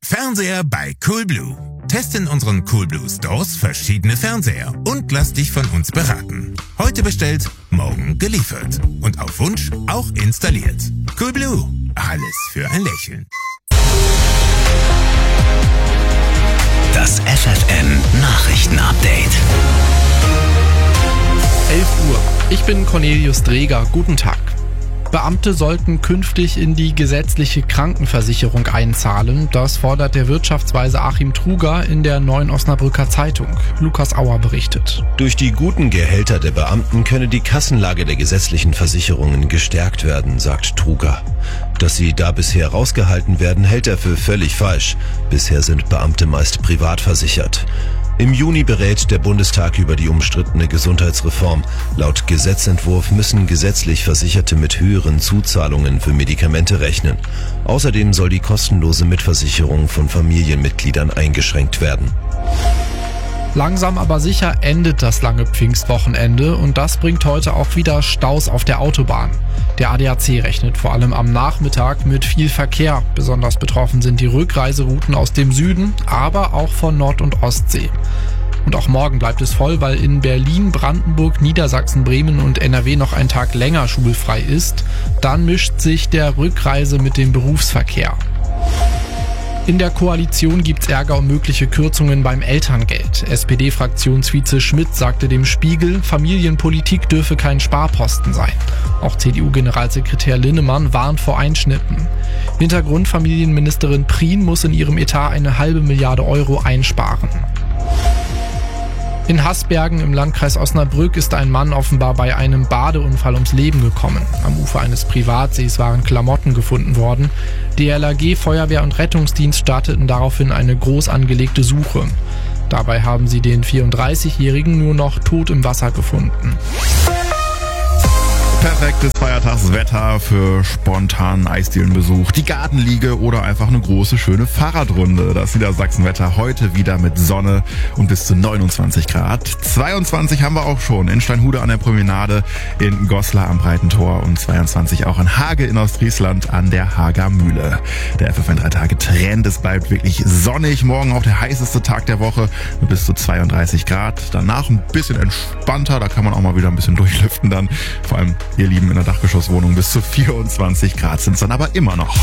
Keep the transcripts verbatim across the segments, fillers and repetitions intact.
Fernseher bei Coolblue. Teste in unseren Coolblue Stores verschiedene Fernseher und lass dich von uns beraten. Heute bestellt, morgen geliefert. Und auf Wunsch auch installiert. Coolblue. Alles für ein Lächeln. Das F F N Nachrichtenupdate. elf Uhr. Ich bin Cornelius Dreger. Guten Tag. Beamte sollten künftig in die gesetzliche Krankenversicherung einzahlen. Das fordert der Wirtschaftsweise Achim Truger in der Neuen Osnabrücker Zeitung. Lukas Auer berichtet. Durch die guten Gehälter der Beamten könne die Kassenlage der gesetzlichen Versicherungen gestärkt werden, sagt Truger. Dass sie da bisher rausgehalten werden, hält er für völlig falsch. Bisher sind Beamte meist privat versichert. Im Juni berät der Bundestag über die umstrittene Gesundheitsreform. Laut Gesetzentwurf müssen gesetzlich Versicherte mit höheren Zuzahlungen für Medikamente rechnen. Außerdem soll die kostenlose Mitversicherung von Familienmitgliedern eingeschränkt werden. Langsam aber sicher endet das lange Pfingstwochenende und das bringt heute auch wieder Staus auf der Autobahn. Der A D A C rechnet vor allem am Nachmittag mit viel Verkehr. Besonders betroffen sind die Rückreiserouten aus dem Süden, aber auch von Nord- und Ostsee. Und auch morgen bleibt es voll, weil in Berlin, Brandenburg, Niedersachsen, Bremen und N R W noch ein Tag länger schulfrei ist. Dann mischt sich der Rückreise mit dem Berufsverkehr. In der Koalition gibt's Ärger um mögliche Kürzungen beim Elterngeld. S P D-Fraktionsvize Schmidt sagte dem Spiegel, Familienpolitik dürfe kein Sparposten sein. Auch C D U-Generalsekretär Linnemann warnt vor Einschnitten. Hintergrund: Familienministerin Prien muss in ihrem Etat eine halbe Milliarde Euro einsparen. In Hasbergen im Landkreis Osnabrück ist ein Mann offenbar bei einem Badeunfall ums Leben gekommen. Am Ufer eines Privatsees waren Klamotten gefunden worden. D L R G, Feuerwehr und Rettungsdienst starteten daraufhin eine groß angelegte Suche. Dabei haben sie den vierunddreißigjährigen nur noch tot im Wasser gefunden. Perfektes Feiertagswetter für spontanen Eisdielenbesuch, die Gartenliege oder einfach eine große, schöne Fahrradrunde. Das Niedersachsenwetter heute wieder mit Sonne und bis zu neunundzwanzig Grad. zweiundzwanzig haben wir auch schon in Steinhude an der Promenade, in Goslar am Breitentor und zweiundzwanzig auch in Hage in Ostfriesland an der Hager Mühle. Der F F N drei Tage Trend, es bleibt wirklich sonnig. Morgen auch der heißeste Tag der Woche mit bis zu zweiunddreißig Grad. Danach ein bisschen entspannter, da kann man auch mal wieder ein bisschen durchlüften dann. Vor allem ihr Lieben in der Dachgeschosswohnung bis zu vierundzwanzig Grad sind es dann aber immer noch.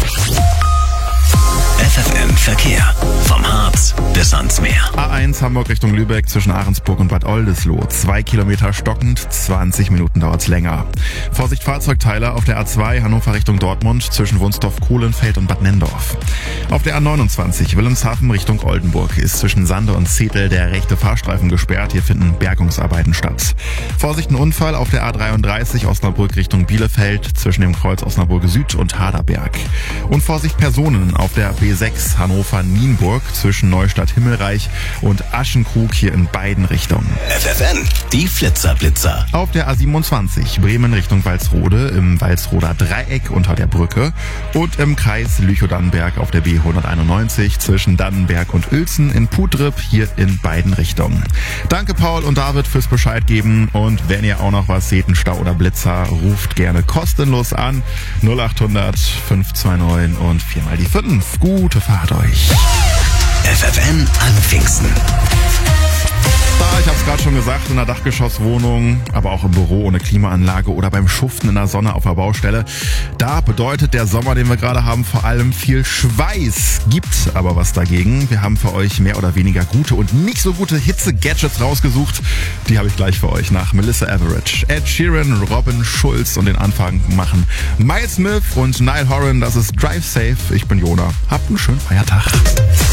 F F N Verkehr. Vom Harz bis ans Meer. A eins Hamburg Richtung Lübeck zwischen Ahrensburg und Bad Oldesloe. Zwei Kilometer stockend, zwanzig Minuten dauert's länger. Vorsicht Fahrzeugteile auf der A zwei Hannover Richtung Dortmund zwischen Wunsdorf-Kohlenfeld und Bad Nendorf. Auf der A neunundzwanzig Wilhelmshaven Richtung Oldenburg ist zwischen Sande und Zetel der rechte Fahrstreifen gesperrt. Hier finden Bergungsarbeiten statt. Vorsicht ein Unfall auf der A dreiunddreißig Osnabrück Richtung Bielefeld zwischen dem Kreuz Osnabrück Süd und Haderberg. Und Vorsicht Personen auf der B sechs Hannover-Nienburg zwischen Neustadt-Himmelreich und Aschenkrug hier in beiden Richtungen. F F N, die Flitzerblitzer. Auf der A siebenundzwanzig Bremen Richtung Walsrode im Walsroder Dreieck unter der Brücke und im Kreis Lüchow-Dannenberg auf der B hunderteinundneunzig zwischen Dannenberg und Uelzen in Pudrip hier in beiden Richtungen. Danke Paul und David fürs Bescheid geben und wenn ihr auch noch was seht, einen Stau oder Blitzer, ruft gerne kostenlos an null achthundert fünf zwei neun und viermal die fünf. Gute Fahrt euch. F F N an Pfingsten. Da, ich hab's gerade schon gesagt, in der Dachgeschosswohnung, aber auch im Büro ohne Klimaanlage oder beim Schuften in der Sonne auf der Baustelle. Da bedeutet der Sommer, den wir gerade haben, vor allem viel Schweiß. Gibt aber was dagegen. Wir haben für euch mehr oder weniger gute und nicht so gute Hitze-Gadgets rausgesucht. Die habe ich gleich für euch nach Melissa Etheridge, Ed Sheeran, Robin Schulz und den Anfang machen Miles Smith und Niall Horan. Das ist Drive Safe. Ich bin Jona. Habt einen schönen Feiertag.